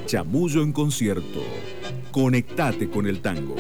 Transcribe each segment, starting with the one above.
Chamullo en concierto. Conectate con el tango.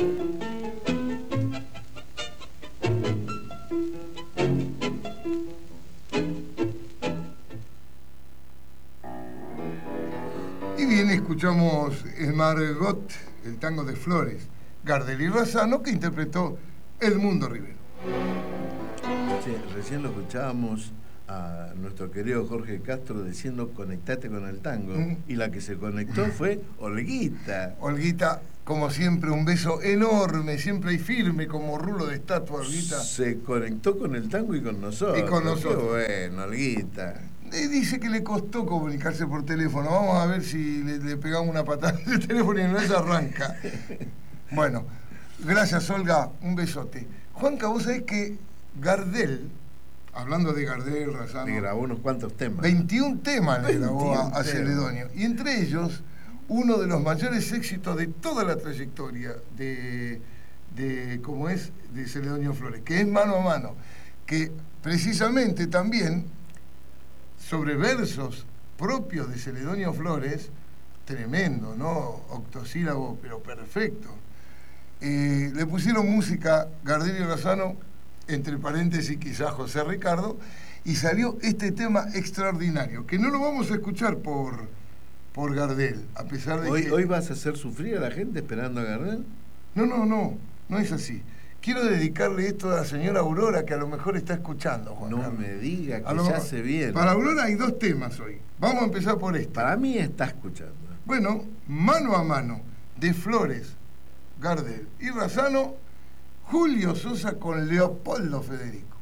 Y bien, escuchamos el Margot, el tango de Flores, Gardel y Razzano, que interpretó Edmundo Rivero. Sí, recién lo escuchábamos a nuestro querido Jorge Castro diciendo conectate con el tango, y la que se conectó fue Olguita. Olguita, como siempre, un beso enorme, siempre y firme como rulo de estatua, Olguita. Se conectó con el tango y con nosotros. Y con nosotros. Qué bueno, Olguita. Dice que le costó comunicarse por teléfono. Vamos a ver si le pegamos una patada en el teléfono y no se arranca. Bueno, gracias, Olga, un besote. Juanca, vos sabés que Gardel, hablando de Gardel, Razzano, le grabó unos cuantos temas. 21 temas le grabó a temas. Celedonio. Y entre ellos, uno de los mayores éxitos de toda la trayectoria de cómo es, de Celedonio Flores, que es Mano a Mano, que precisamente también, sobre versos propios de Celedonio Flores, tremendo, ¿no? Octosílabo, pero perfecto. Le pusieron música Gardel y Razzano, entre paréntesis quizás José Ricardo, y salió este tema extraordinario, que no lo vamos a escuchar por Gardel, a pesar de que... ¿Hoy vas a hacer sufrir a la gente esperando a Gardel? No es así. Quiero dedicarle esto a la señora Aurora, que a lo mejor está escuchando, Juan No Carlos. me diga que ya se viene. Para Aurora hay 2 temas hoy. Vamos a empezar por este. Para mí está escuchando. Bueno, Mano a Mano, de Flores, Gardel y Razzano, Julio Sosa con Leopoldo Federico.